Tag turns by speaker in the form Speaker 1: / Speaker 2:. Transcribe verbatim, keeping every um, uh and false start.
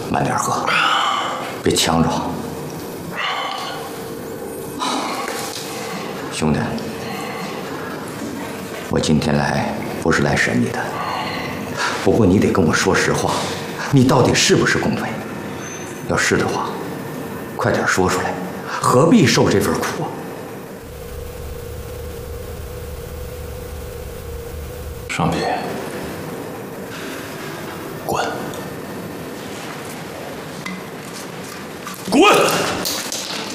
Speaker 1: 慢点喝，别呛着。兄弟，我今天来不是来审你的，不过你得跟我说实话，你到底是不是共匪？要是的话，快点说出来，何必受这份苦啊？
Speaker 2: 上笔。